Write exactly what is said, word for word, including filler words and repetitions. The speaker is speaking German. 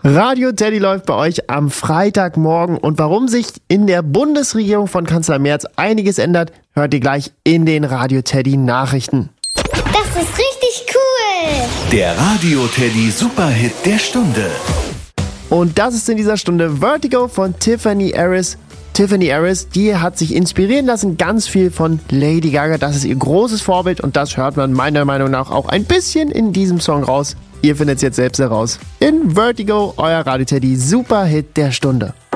Radio Teddy läuft bei euch am Freitagmorgen und warum sich in der Bundesregierung von Kanzler Merz einiges ändert, hört ihr gleich in den Radio Teddy Nachrichten. Das ist richtig cool! Der Radio Teddy Superhit der Stunde. Und das ist in dieser Stunde Vertigo von Tiffany Harris. Tiffany Harris, die hat sich inspirieren lassen, ganz viel von Lady Gaga. Das ist ihr großes Vorbild und das hört man meiner Meinung nach auch ein bisschen in diesem Song raus. Ihr findet es jetzt selbst heraus. In Vertigo, euer Radio Teddy Superhit der Stunde.